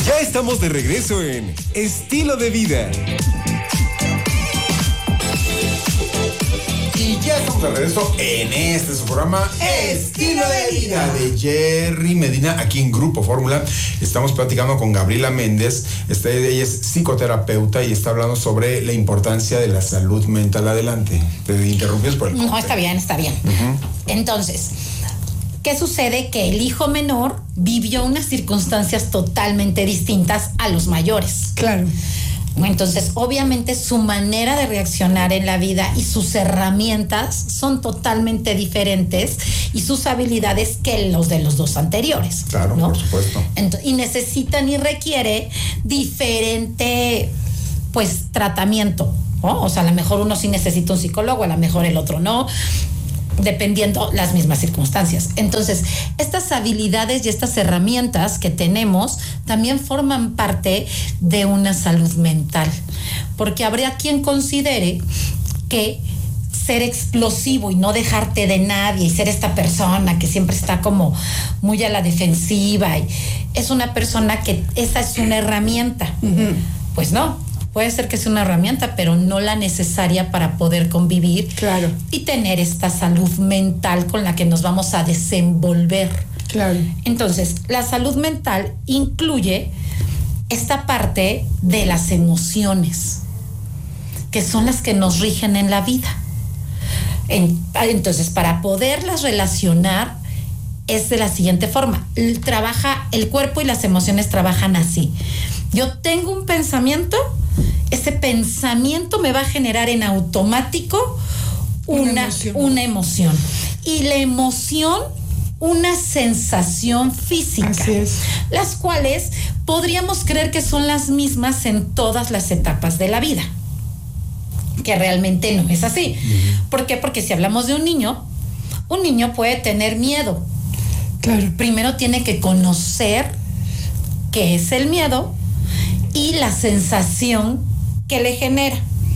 Ya estamos de regreso en Estilo de Vida. Y ya estamos de regreso en su programa Estilo de Vida de Jerry Medina, aquí en Grupo Fórmula. Estamos platicando con Gabriela Méndez. Ella es psicoterapeuta y está hablando sobre la importancia de la salud mental. Adelante. Te interrumpes por el corte. No, está bien. Uh-huh. Entonces, ¿qué sucede? Que el hijo menor vivió unas circunstancias totalmente distintas a los mayores. Claro. Entonces, obviamente, su manera de reaccionar en la vida y sus herramientas son totalmente diferentes y sus habilidades que los de los dos anteriores. Claro, ¿no? Por supuesto. Y necesitan y requiere diferente, pues, tratamiento, ¿no? O sea, a lo mejor uno sí necesita un psicólogo, a lo mejor el otro no, dependiendo las mismas circunstancias. Entonces, estas habilidades y estas herramientas que tenemos también forman parte de una salud mental, porque habría quien considere que ser explosivo y no dejarte de nadie y ser esta persona que siempre está como muy a la defensiva y es una persona que esa es una herramienta. Uh-huh. Pues no. Puede ser que sea una herramienta, pero no la necesaria para poder convivir. Claro. Y tener esta salud mental con la que nos vamos a desenvolver. Claro. Entonces, la salud mental incluye esta parte de las emociones, que son las que nos rigen en la vida. Entonces, para poderlas relacionar, es de la siguiente forma. El cuerpo y las emociones trabajan así. Yo tengo un pensamiento, ese pensamiento me va a generar en automático una emoción. Y la emoción, una sensación física. Así es. Las cuales podríamos creer que son las mismas en todas las etapas de la vida. Que realmente no es así. Uh-huh. ¿Por qué? Porque si hablamos de un niño puede tener miedo. Claro. Primero tiene que conocer qué es el miedo y la sensación que le genera.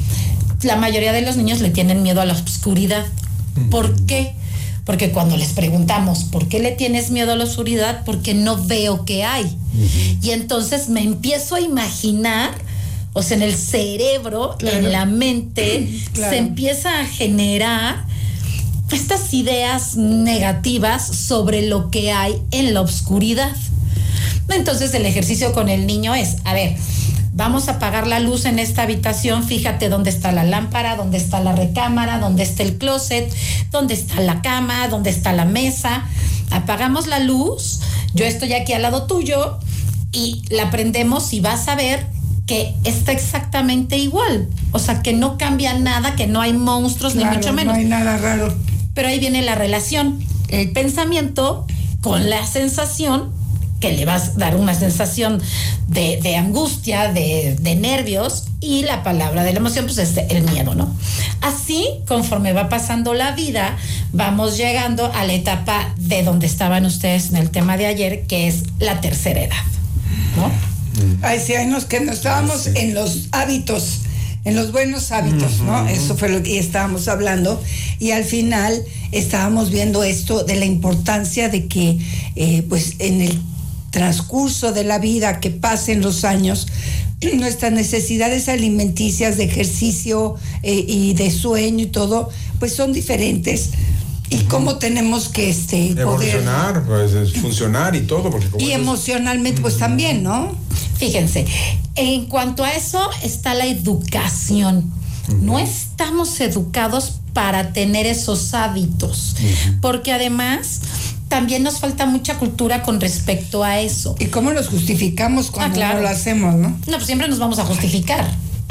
La mayoría de los niños le tienen miedo a la oscuridad. ¿Por qué? Porque cuando les preguntamos ¿por qué le tienes miedo a la oscuridad? Porque no veo qué hay. Uh-huh. Y entonces me empiezo a imaginar, o sea, en el cerebro, claro, en la mente, claro, se empieza a generar estas ideas negativas sobre lo que hay en la oscuridad. Entonces el ejercicio con el niño es, a ver, vamos a apagar la luz en esta habitación, fíjate dónde está la lámpara, dónde está la recámara, dónde está el closet, dónde está la cama, dónde está la mesa. Apagamos la luz, yo estoy aquí al lado tuyo y la prendemos y vas a ver que está exactamente igual. O sea, que no cambia nada, que no hay monstruos, claro, ni mucho menos. No hay nada raro. Pero ahí viene la relación, el pensamiento con la sensación, que le vas a dar una sensación de angustia, de nervios, y la palabra de la emoción, pues es el miedo, ¿no? Así, conforme va pasando la vida, vamos llegando a la etapa de donde estaban ustedes en el tema de ayer, que es la tercera edad, ¿no? Ay, sí, que no estábamos en los hábitos, en los buenos hábitos, ¿no? Eso fue lo que estábamos hablando, y al final estábamos viendo esto de la importancia de que, pues, en el transcurso de la vida, que pasen los años, nuestras necesidades alimenticias, de ejercicio y de sueño y todo, pues son diferentes. Y cómo tenemos que evolucionar, pues funcionar y todo, porque como y emocionalmente pues también, ¿no? Fíjense, en cuanto a eso está la educación. No estamos educados para tener esos hábitos, porque además también nos falta mucha cultura con respecto a eso. ¿Y cómo los justificamos cuando claro, no lo hacemos, no? No, pues siempre nos vamos a justificar.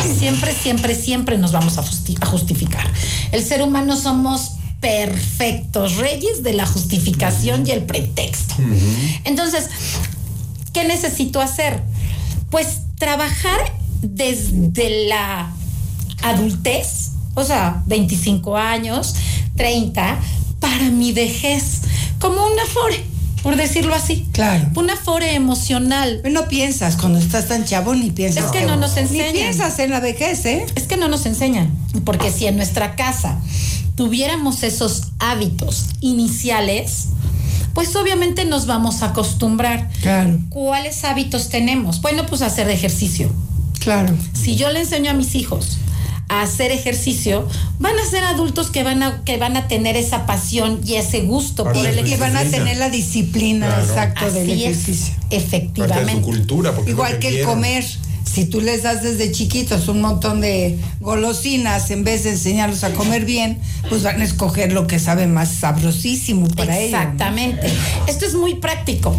Siempre nos vamos a justificar. El ser humano somos perfectos, reyes de la justificación y el pretexto. Entonces, ¿qué necesito hacer? Pues trabajar desde la adultez, o sea, 25 años, 30, para mi vejez, como una afore, por decirlo así. Claro. Una afore emocional. No piensas, cuando estás tan chavo ni piensas. Es que no nos enseñan. Ni piensas en la vejez, ¿eh? Es que no nos enseñan, porque si en nuestra casa tuviéramos esos hábitos iniciales, pues obviamente nos vamos a acostumbrar. Claro. ¿Cuáles hábitos tenemos? Bueno, pues hacer ejercicio. Claro. Si yo le enseño a mis hijos a hacer ejercicio, van a ser adultos que van a tener esa pasión y ese gusto por el ejercicio. Y van a tener la disciplina, claro, exacto, del ejercicio. Efectivamente. Parte de su cultura, porque igual que el comer. Si tú les das desde chiquitos un montón de golosinas en vez de enseñarlos a comer bien, pues van a escoger lo que sabe más sabrosísimo para ellos. Exactamente. Esto es muy práctico.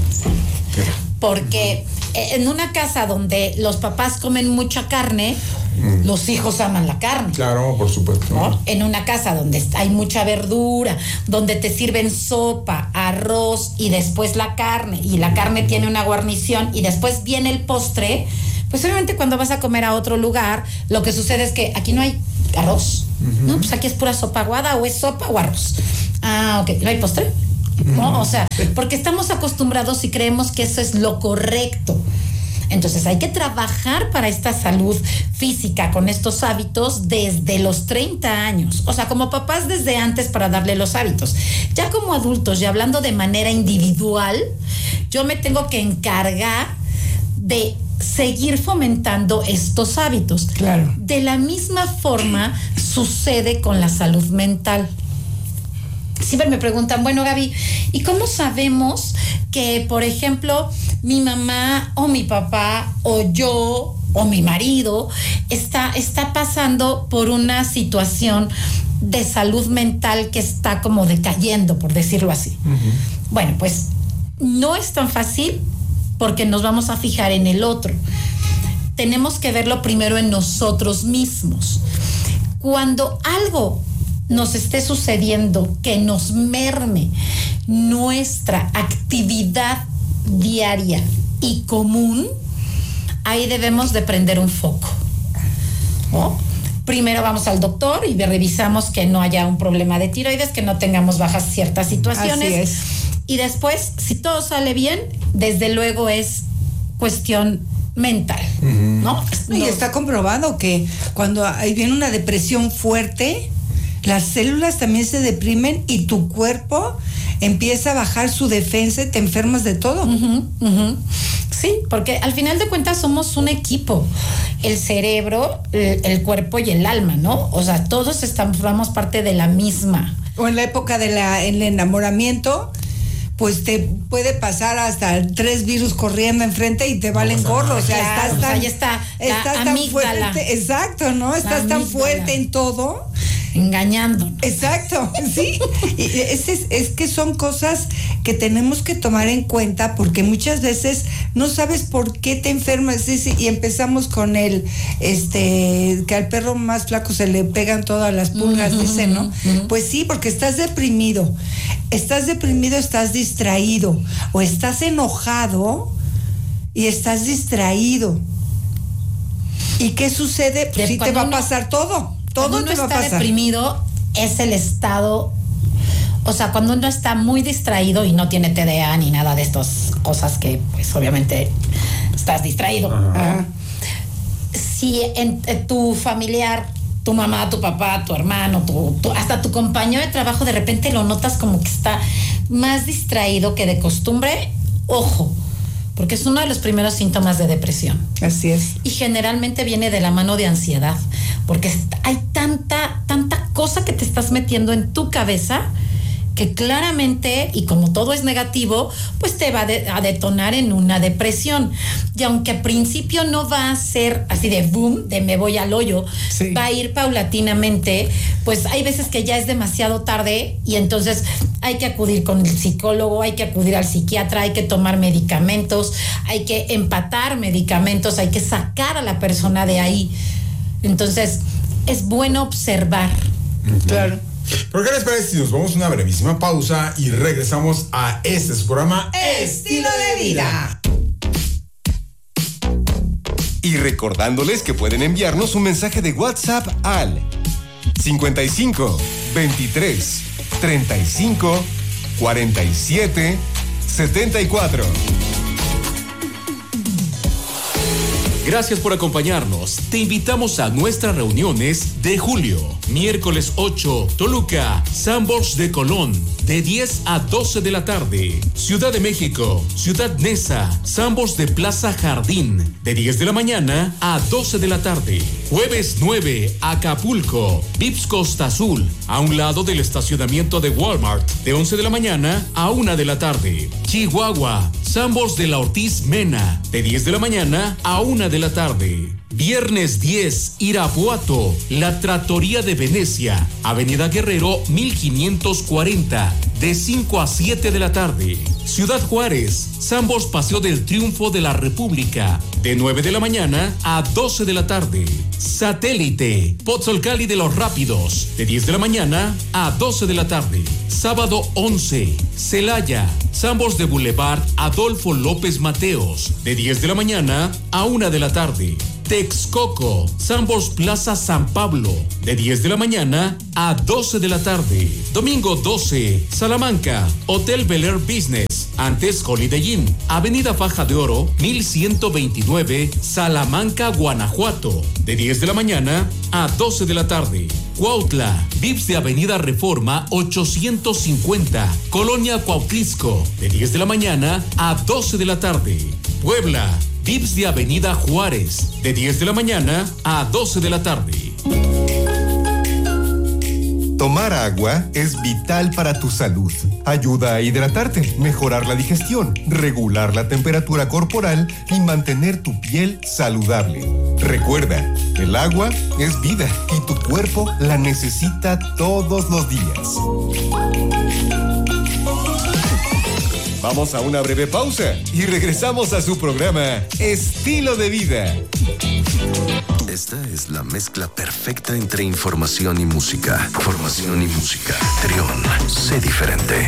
Porque en una casa donde los papás comen mucha carne, los hijos aman la carne. Claro, por supuesto. ¿No? En una casa donde hay mucha verdura, donde te sirven sopa, arroz y después la carne, y la carne tiene una guarnición y después viene el postre, pues obviamente cuando vas a comer a otro lugar, lo que sucede es que aquí no hay arroz. No, pues aquí es pura sopa aguada, o es sopa o arroz. Ah, ok, ¿no hay postre? No, o sea, porque estamos acostumbrados y creemos que eso es lo correcto. Entonces hay que trabajar para esta salud física con estos hábitos desde los 30 años. O sea, como papás desde antes para darle los hábitos. Ya como adultos, y hablando de manera individual, yo me tengo que encargar de seguir fomentando estos hábitos. Claro. De la misma forma sucede con la salud mental. Siempre me preguntan, bueno, Gaby, ¿y cómo sabemos que, por ejemplo, mi mamá o mi papá o yo o mi marido está pasando por una situación de salud mental que está como decayendo, por decirlo así? Bueno, pues no es tan fácil porque nos vamos a fijar en el otro. Tenemos que verlo primero en nosotros mismos. Cuando algo nos esté sucediendo que nos merme nuestra actividad diaria y común, ahí debemos de prender un foco, ¿no? Primero vamos al doctor y revisamos que no haya un problema de tiroides, que no tengamos bajas ciertas situaciones. Así es. Y después, si todo sale bien, desde luego es cuestión mental, ¿no? Y está comprobado que cuando viene una depresión fuerte, las células también se deprimen y tu cuerpo empieza a bajar su defensa y te enfermas de todo. Sí, porque al final de cuentas somos un equipo. El cerebro, el cuerpo y el alma, ¿no? O sea, todos formamos parte de la misma. O en la época del enamoramiento, pues te puede pasar hasta 3 virus corriendo enfrente y te valen gorro. O sea, claro, estás tan fuerte. Exacto, ¿no? Estás tan fuerte en todo. Engañándonos. Exacto, sí. Y es que son cosas que tenemos que tomar en cuenta porque muchas veces no sabes por qué te enfermas. Y empezamos con que al perro más flaco se le pegan todas las pulgas, dicen, ¿no? Pues sí, porque estás deprimido. Estás distraído. O estás enojado y estás distraído. ¿Y qué sucede? Pues sí te va a pasar todo. Todo cuando uno está deprimido es el estado, o sea, cuando uno está muy distraído y no tiene TDA ni nada de estas cosas que pues obviamente estás distraído. Si en tu familiar, tu mamá, tu papá, tu hermano, hasta tu compañero de trabajo de repente lo notas como que está más distraído que de costumbre, ojo, porque es uno de los primeros síntomas de depresión. Así es. Y generalmente viene de la mano de ansiedad, porque hay tanta cosa que te estás metiendo en tu cabeza que claramente, y como todo es negativo, pues te va a detonar en una depresión. Y aunque al principio no va a ser así de boom, de me voy al hoyo, sí, va a ir paulatinamente, pues hay veces que ya es demasiado tarde y entonces hay que acudir con el psicólogo, hay que acudir al psiquiatra, hay que tomar medicamentos, hay que empatar medicamentos, hay que sacar a la persona de ahí. Entonces, es bueno observar. Claro. ¿Por qué les parece si nos vamos a una brevísima pausa y regresamos a su programa Estilo de Vida? Y recordándoles que pueden enviarnos un mensaje de WhatsApp al 55 23 35 47 74. Gracias por acompañarnos. Te invitamos a nuestras reuniones de julio. Miércoles 8, Toluca, Sanborns de Colón. de 10 a 12 de la tarde. Ciudad de México, Ciudad Neza, Sambors de Plaza Jardín, de 10 de la mañana a 12 de la tarde. Jueves 9, Acapulco, Vips Costa Azul, a un lado del estacionamiento de Walmart, de 11 de la mañana a 1 de la tarde. Chihuahua, Sambors de la Ortiz Mena, de 10 de la mañana a 1 de la tarde. Viernes 10, Irapuato, La Trattoria de Venecia, Avenida Guerrero 1540, de 5 a 7 de la tarde. Ciudad Juárez, Sambors Paseo del Triunfo de la República, de 9 de la mañana a 12 de la tarde. Satélite, Pozzolcali de los Rápidos, de 10 de la mañana a 12 de la tarde. Sábado 11, Celaya, Sambors de Boulevard Adolfo López Mateos, de 10 de la mañana a 1 de la tarde. Texcoco, Sambors Plaza San Pablo, de 10 de la mañana a 12 de la tarde. Domingo 12, Salamanca, Hotel Bel Air Business, antes Holiday Inn, Avenida Faja de Oro, 1129, Salamanca, Guanajuato, de 10 de la mañana a 12 de la tarde. Cuautla, Vips de Avenida Reforma 850, Colonia Cuautlisco, de 10 de la mañana a 12 de la tarde. Puebla, Vips de Avenida Juárez, de 10 de la mañana a 12 de la tarde. Tomar agua es vital para tu salud. Ayuda a hidratarte, mejorar la digestión, regular la temperatura corporal y mantener tu piel saludable. Recuerda, el agua es vida y tu cuerpo la necesita todos los días. Vamos a una breve pausa y regresamos a su programa Estilo de Vida. Esta es la mezcla perfecta entre información y música. Formación y música. Trión. Sé diferente.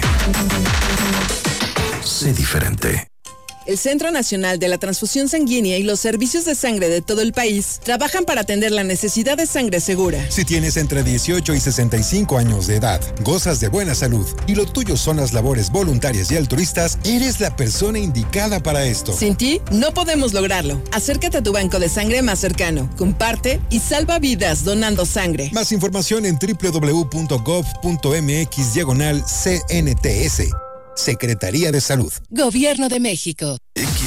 Sé diferente. El Centro Nacional de la Transfusión Sanguínea y los servicios de sangre de todo el país trabajan para atender la necesidad de sangre segura. Si tienes entre 18 y 65 años de edad, gozas de buena salud y lo tuyo son las labores voluntarias y altruistas, eres la persona indicada para esto. Sin ti, no podemos lograrlo. Acércate a tu banco de sangre más cercano, comparte y salva vidas donando sangre. Más información en www.gov.mx/CNTS. Secretaría de Salud. Gobierno de México.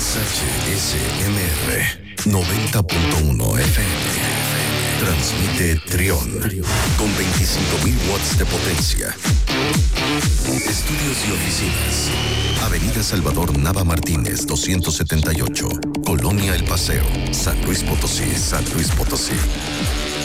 XHSMR 90.1 FM. Transmite Trión con 25.000 watts de potencia. Estudios y oficinas. Avenida Salvador Nava Martínez 278, Colonia El Paseo, San Luis Potosí, San Luis Potosí.